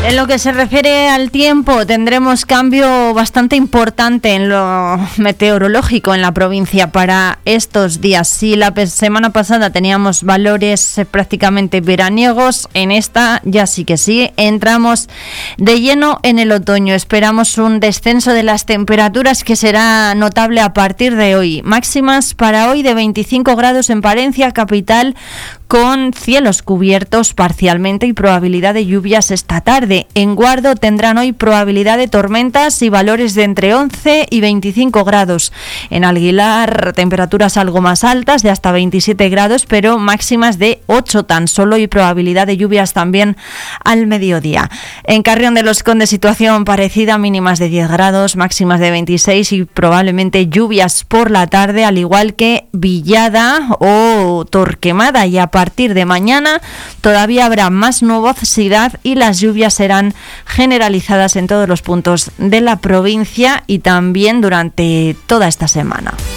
En lo que se refiere al tiempo, tendremos cambio bastante importante en lo meteorológico en la provincia para estos días. Si la semana pasada teníamos valores prácticamente veraniegos, en esta ya sí que sí, entramos de lleno en el otoño. Esperamos un descenso de las temperaturas que será notable a partir de hoy. Máximas para hoy de 25 grados en Palencia, capital, con cielos cubiertos parcialmente y probabilidad de lluvias esta tarde. En Guardo tendrán hoy probabilidad de tormentas y valores de entre 11 y 25 grados. En Alguilar, temperaturas algo más altas, de hasta 27 grados, pero máximas de 8 tan solo y probabilidad de lluvias también al mediodía. En Carrión de los Condes, situación parecida, mínimas de 10 grados, máximas de 26 y probablemente lluvias por la tarde, al igual que Villada o Torquemada. Y a partir de mañana todavía habrá más nubosidad y las lluvias serán generalizadas en todos los puntos de la provincia y también durante toda esta semana.